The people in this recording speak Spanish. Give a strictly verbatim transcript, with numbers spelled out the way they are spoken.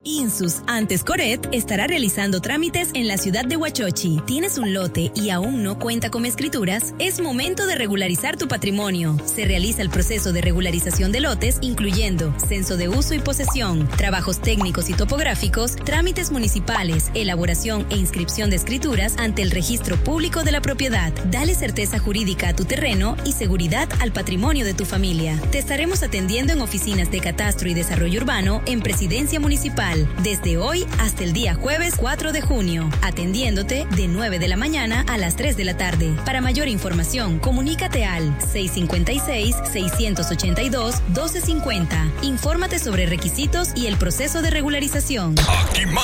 Insus, antes Coret, estará realizando trámites en la ciudad de Huachochi. ¿Tienes un lote y aún no cuenta con escrituras? Es momento de regularizar tu patrimonio. Se realiza el proceso de regularización de lotes, incluyendo censo de uso y posesión, trabajos técnicos y topográficos, trámites municipales, elaboración e inscripción de escrituras ante el registro público de la propiedad. Dale certeza jurídica a tu terreno y seguridad al patrimonio de tu familia. Te estaremos atendiendo en oficinas de Catastro y Desarrollo Urbano en Presidencia Municipal. Desde hoy hasta el día jueves cuatro de junio, atendiéndote de nueve de la mañana a las tres de la tarde. Para mayor información, comunícate al seis cinco seis, seis ocho dos, uno dos cinco cero. Infórmate sobre requisitos y el proceso de regularización. Aquí más